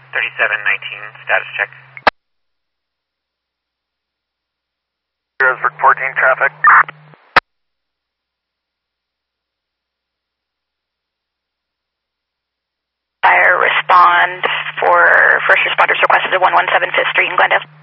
3719, status check. Roseburg 14 traffic. Fire respond for first responders requested at 117 5th Street in Glendale.